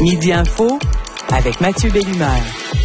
Midi Info avec Mathieu Bellumeur.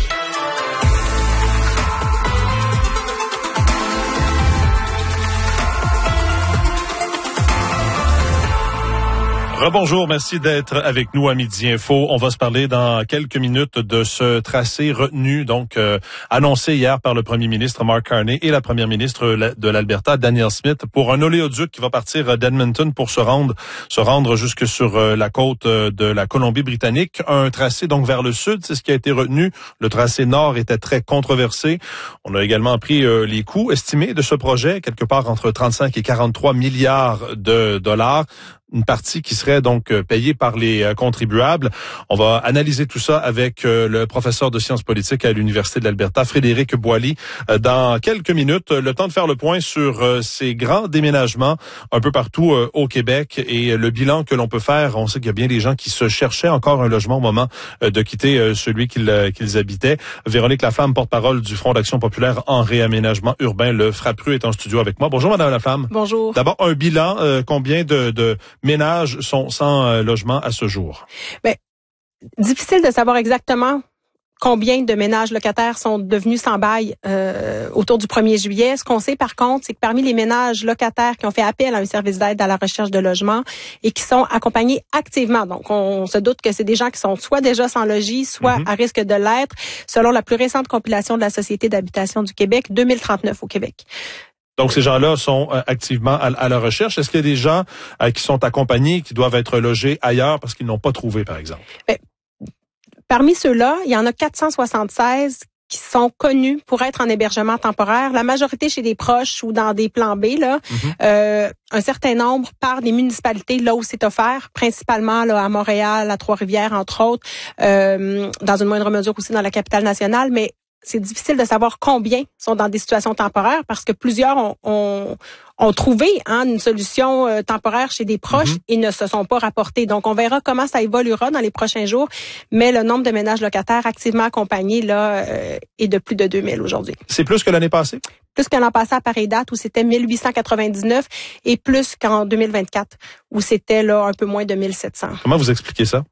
Rebonjour, merci d'être avec nous à Midi Info. On va se parler dans quelques minutes de ce tracé retenu, annoncé hier par le premier ministre Mark Carney et la première ministre de l'Alberta, Danielle Smith, pour un oléoduc qui va partir d'Edmonton pour se rendre jusque sur la côte de la Colombie-Britannique. Un tracé donc vers le sud, c'est ce qui a été retenu. Le tracé nord était très controversé. On a également pris les coûts estimés de ce projet, quelque part entre 35 et 43 milliards de dollars. Une partie qui serait donc payée par les contribuables. On va analyser tout ça avec le professeur de sciences politiques à l'Université de l'Alberta, Frédéric Boily, dans quelques minutes. Le temps de faire le point sur ces grands déménagements un peu partout au Québec et le bilan que l'on peut faire. On sait qu'il y a bien des gens qui se cherchaient encore un logement au moment de quitter celui qu'ils habitaient. Véronique Laflamme, porte-parole du Front d'action populaire en réaménagement urbain, le FRAPRU, est en studio avec moi. Bonjour, Madame Laflamme. Bonjour. D'abord, un bilan, combien de ménages sont sans logement à ce jour? Bien, difficile de savoir exactement combien de ménages locataires sont devenus sans bail autour du 1er juillet. Ce qu'on sait par contre, c'est que parmi les ménages locataires qui ont fait appel à un service d'aide à la recherche de logement et qui sont accompagnés activement, donc on se doute que c'est des gens qui sont soit déjà sans logis, soit à risque de l'être, selon la plus récente compilation de la Société d'habitation du Québec, 2039 au Québec. Donc, ces gens-là sont activement à la recherche. Est-ce qu'il y a des gens qui sont accompagnés, qui doivent être logés ailleurs parce qu'ils n'ont pas trouvé, par exemple? Bien, parmi ceux-là, il y en a 476 qui sont connus pour être en hébergement temporaire. La majorité chez des proches ou dans des plans B, là. Un certain nombre par des municipalités là où c'est offert, principalement là à Montréal, à Trois-Rivières, entre autres, dans une moindre mesure aussi dans la capitale nationale, mais c'est difficile de savoir combien sont dans des situations temporaires parce que plusieurs ont trouvé une solution temporaire chez des proches et ne se sont pas rapportés. Donc, on verra comment ça évoluera dans les prochains jours, mais le nombre de ménages locataires activement accompagnés là est de plus de 2000 aujourd'hui. C'est plus que l'année passée? Plus que l'an passé à pareille date où c'était 1899 et plus qu'en 2024 où c'était là un peu moins de 1700. Comment vous expliquez ça?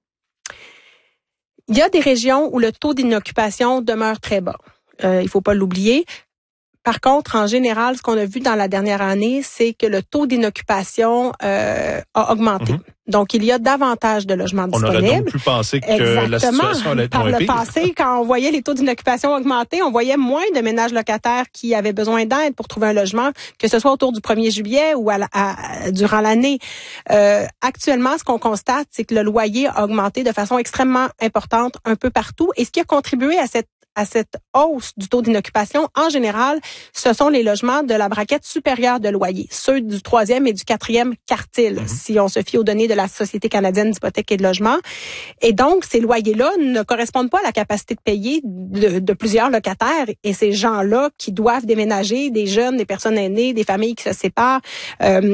Il y a des régions où le taux d'inoccupation demeure très bas. Il faut pas l'oublier. Par contre, en général, ce qu'on a vu dans la dernière année, c'est que le taux d'inoccupation a augmenté. Donc, il y a davantage de logements disponibles. On aurait donc pu penser que la situation allait être moins pire. Par le passé, quand on voyait les taux d'inoccupation augmenter, on voyait moins de ménages locataires qui avaient besoin d'aide pour trouver un logement, que ce soit autour du 1er juillet ou durant l'année. Actuellement, ce qu'on constate, c'est que le loyer a augmenté de façon extrêmement importante un peu partout. Et ce qui a contribué à cette hausse du taux d'inoccupation, en général, ce sont les logements de la braquette supérieure de loyer, ceux du 3e et du 4e quartile, si on se fie aux données de la Société canadienne d'hypothèques et de logement. Et donc, ces loyers-là ne correspondent pas à la capacité de payer de plusieurs locataires. Et ces gens-là qui doivent déménager, des jeunes, des personnes aînées, des familles qui se séparent,